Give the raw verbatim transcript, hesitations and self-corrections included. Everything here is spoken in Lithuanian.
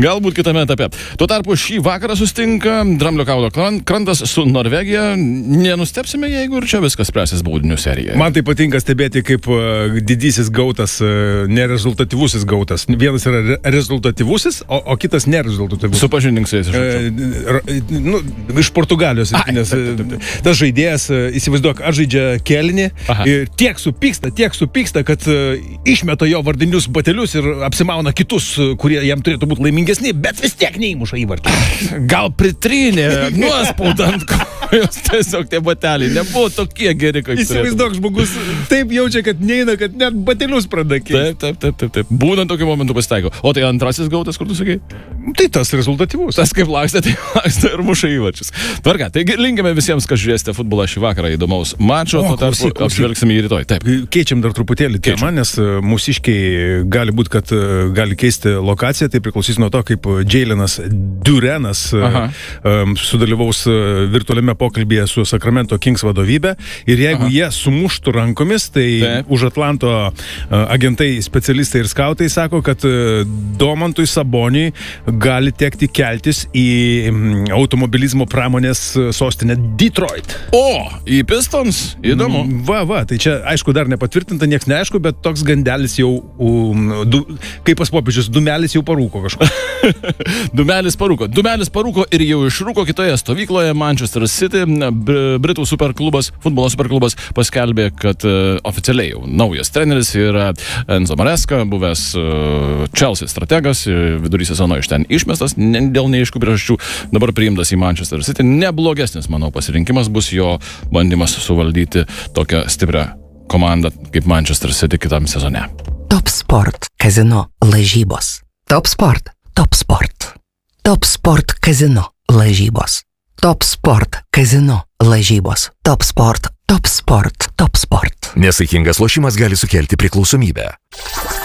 Galbūt kitame etape. Tuo tarpu šį vakarą sustinka Dramblio kaulo krantas su Norvegija. Nenustepsime, jeigu ir čia viskas spręsis baudinių serijoje. Man tai patinka stebėti, kaip didysis gautas, nerezultatyvusis gautas. Vienas yra rezultatyvusis, o, o kitas nerezultatyvusis. Supažindink su jais. E, nu, iš Portugalijos. Ai, nes, taip, taip, taip. Tas žaidėjas, įsivaizduok, atžaidžia kelinį ir tiek supyksta, tiek supyksta, kad išmeta jo vardinius batelius ir apsimauna kitus, kurie jam turėtų būti laimingesni, bet vis tiek neįmuša įvartį. Gal pritrynė nuospaudant kojos, tiesiog tie bateliai nebuvo tokie geri, kaip įsivaizduok, žmogus taip jaučia, kad neina, kad net batelius pradakė. Taip, taip, taip, taip, taip. Būnant tokiu momentu pasitaiko. O tai antrasis gautas, kur tu sakai? Tai tas rezultatyvus. Tas kaip lakstė, tai lakstė ir muša įvarčius. Tvarka, taigi linkime visiems, kas žiūrėsite futbolą šį vakarą įdomaus mačo, o tarpu apžvelgsime jį rytoj. Taip. Keičiam dar truputėlį temą, nes mūsiškiai gali būti, kad gali keisti lokaciją, tai priklausys nuo to, kaip Džeilinas Durenas um, sudalyvaus virtualiame pokalbėje su Sacramento Kings vadovybė ir jeigu Aha. jie sumuštų rankomis, tai Taip. Už Atlanto agentai, specialistai ir skautai sako, kad Domantui Saboniui gali tekti keltis į automobilizmo pramonės sostinę Detroit. O, į Pistons? Įdomu. Va, va, tai čia aišku dar nepatvirtinta, nieks neaišku, bet toks gandelis jau, um, du, kaip pas popiežius, dumelis jau parūko kažko. Dumelis parūko. Dumelis parūko ir jau išrūko kitoje stovykloje Manchester City. Britų superklubas, futbolo superklubas paskelbė, kad uh, oficialiai jau naujas treneris yra Enzo Maresca, buvęs uh, Chelsea strategas, vidurį sezono iš ten išmestas, ne, dėl neaiškių priežasčių, dabar priimtas į Manchester City. Neblogesnis, manau, pasirinkimas bus jo bandymas suvaldyti tokią stiprią komandą kaip Manchester City kitam sezone. Top Sport Kazino lažybos. Top Sport, Top Sport. Top Sport Kazino lažybos. Top Sport Kazino lažybos. Top Sport, Top Sport, Top Sport. Nesaikingas lošimas gali sukelti priklausomybę.